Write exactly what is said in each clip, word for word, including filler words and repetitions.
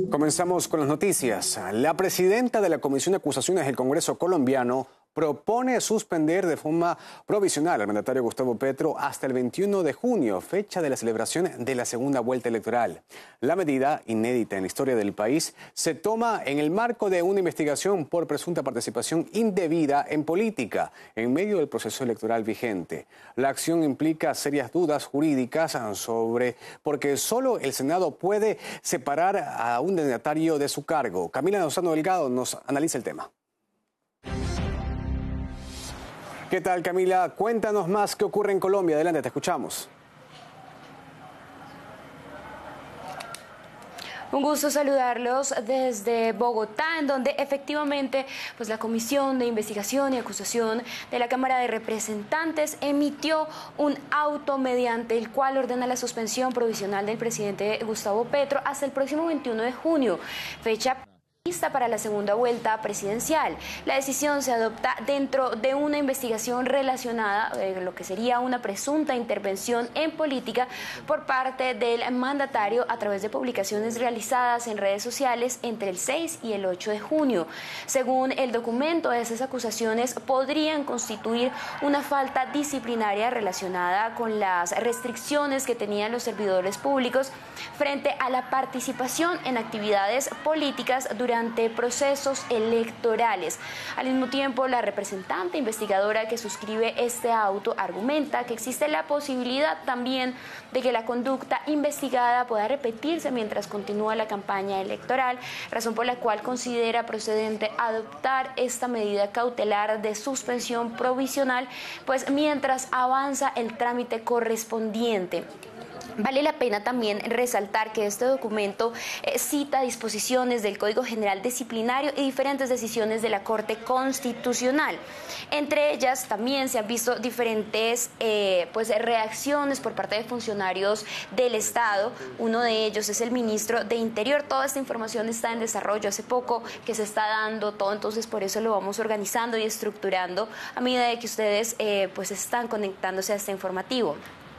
Comenzamos con las noticias. La presidenta de la Comisión de Acusaciones del Congreso colombiano propone suspender de forma provisional al mandatario Gustavo Petro hasta el veintiuno de junio, fecha de la celebración de la segunda vuelta electoral. La medida, inédita en la historia del país, se toma en el marco de una investigación por presunta participación indebida en política en medio del proceso electoral vigente. La acción implica serias dudas jurídicas sobre porque solo el Senado puede separar a un mandatario de su cargo. Camila Lozano Delgado nos analiza el tema. ¿Qué tal, Camila? Cuéntanos más qué ocurre en Colombia. Adelante, te escuchamos. Un gusto saludarlos desde Bogotá, en donde efectivamente pues, la Comisión de Investigación y Acusación de la Cámara de Representantes emitió un auto mediante el cual ordena la suspensión provisional del presidente Gustavo Petro hasta el próximo veintiuno de junio, fecha para la segunda vuelta presidencial. La decisión se adopta dentro de una investigación relacionada con lo que sería una presunta intervención en política por parte del mandatario a través de publicaciones realizadas en redes sociales entre el seis y el ocho de junio. Según el documento, esas acusaciones podrían constituir una falta disciplinaria relacionada con las restricciones que tenían los servidores públicos frente a la participación en actividades políticas durante Durante procesos electorales. Al mismo tiempo, la representante investigadora que suscribe este auto argumenta que existe la posibilidad también de que la conducta investigada pueda repetirse mientras continúa la campaña electoral, razón por la cual considera procedente adoptar esta medida cautelar de suspensión provisional, pues mientras avanza el trámite correspondiente. Vale la pena también resaltar que este documento eh, cita disposiciones del Código General Disciplinario y diferentes decisiones de la Corte Constitucional. Entre ellas también se han visto diferentes eh, pues, reacciones por parte de funcionarios del Estado. Uno de ellos es el ministro de Interior. Toda esta información está en desarrollo, hace poco que se está dando todo, entonces por eso lo vamos organizando y estructurando a medida de que ustedes eh, pues, están conectándose a este informativo.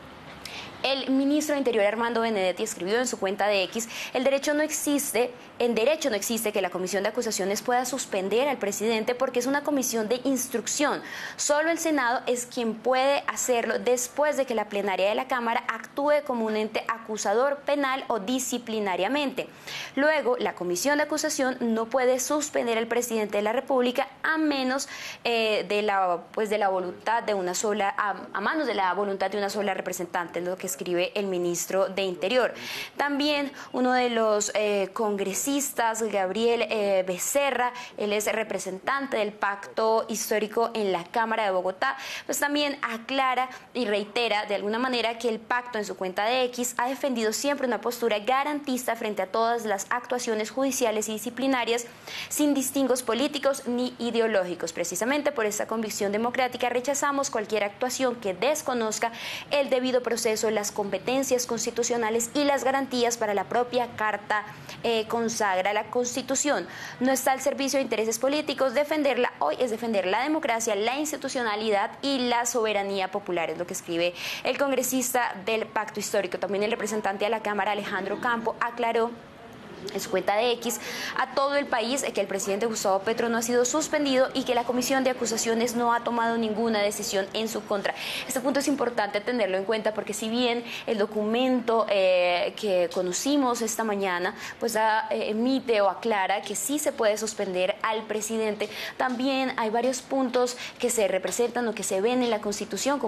El ministro de Interior, Armando Benedetti, escribió en su cuenta de X: el derecho no existe, en derecho no existe que la Comisión de Acusaciones pueda suspender al presidente porque es una comisión de instrucción. Solo el Senado es quien puede hacerlo después de que la plenaria de la Cámara actúe como un ente acusador penal o disciplinariamente. Luego, la Comisión de Acusación no puede suspender al presidente de la República a menos eh, de la pues de la voluntad de una sola, a, a manos de la voluntad de una sola representante, lo que escribe el ministro de Interior. También uno de los eh, congresistas, Gabriel eh, Becerra, él es representante del Pacto Histórico en la Cámara de Bogotá, pues también aclara y reitera de alguna manera que el pacto en su cuenta de X ha defendido siempre una postura garantista frente a todas las actuaciones judiciales y disciplinarias sin distingos políticos ni ideológicos. Precisamente por esta convicción democrática rechazamos cualquier actuación que desconozca el debido proceso, las competencias constitucionales y las garantías para la propia Carta eh, consagra la Constitución. No está al servicio de intereses políticos. Defenderla hoy es defender la democracia, la institucionalidad y la soberanía popular, es lo que escribe el congresista del Pacto Histórico. También el representante a la Cámara, Alejandro Campo, aclaró en su cuenta de X a todo el país que el presidente Gustavo Petro no ha sido suspendido y que la Comisión de Acusaciones no ha tomado ninguna decisión en su contra. Este punto es importante tenerlo en cuenta porque si bien el documento eh, que conocimos esta mañana pues da, eh, emite o aclara que sí se puede suspender al presidente, también hay varios puntos que se representan o que se ven en la Constitución, como